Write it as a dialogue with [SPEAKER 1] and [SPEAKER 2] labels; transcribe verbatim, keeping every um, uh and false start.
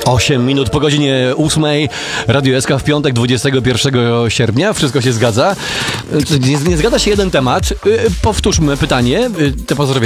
[SPEAKER 1] osiem minut po godzinie ósmej. Radio S K w piątek, dwudziestego pierwszego sierpnia. Wszystko się zgadza. Nie, nie zgadza się jeden temat. Powtórzmy pytanie. Te pozdrowienia.